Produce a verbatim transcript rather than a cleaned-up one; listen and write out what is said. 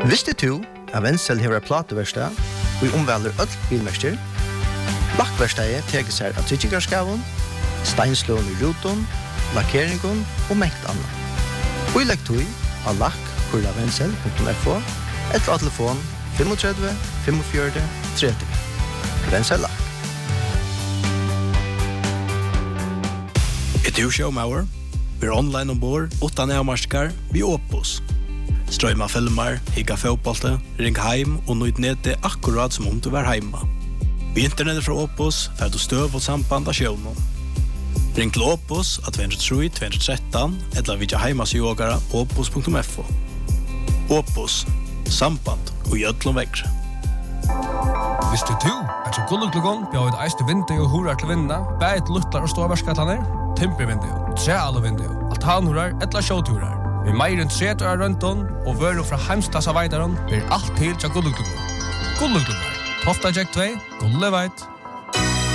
Visste du at Wenzel har plateverkstad og omvelder øll bilmester? Lakkverkstedet teker seg av tryggingarskaven, steinslån i ruton, lakkeringen og mengt annet. Og i lekktøy av lakk kurla wenzel punktum f o eller av telefon tre fem fem fem tre tre. Wenzel Lakk. Er du showmauer? Vi er online ombord, utan avmarskar, vi Opus. Strøyma filmer, higga fotbollte, ring heim og nøyd nede akkurat som om du var heima. Vi internettet fra Opus får du støv og samband av sjøvnen. Ring til Opus av to tre tre to one tre eller vidja heimasjågara opus punktum f o. Opus, samband og gjødlom vekkre. Visste du at så gulluglugon bjør et eiste vindu og horar til vinna, bæt luttlar og ståverskatlaner, timpervindu, trealo vindu, altanhorar eller sjåturar. Vi meir enn tretti år rønton og vøru fra heimstassa veidaron blir alt til til gulluglugon. Gulluglugon, Tofta Jack two, Gulleveit.